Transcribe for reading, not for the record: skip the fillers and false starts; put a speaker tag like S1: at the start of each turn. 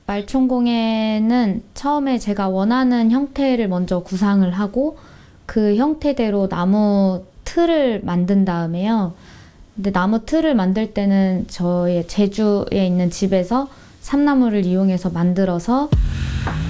S1: 말총공예는 처음에 제가 원하는 형태를 먼저 구상을 하고 그 형태대로 나무 틀을 만든 다음에요. 근데 나무 틀을 만들 때는 저의 제주에 있는 집에서 삼나무를 이용해서 만들어서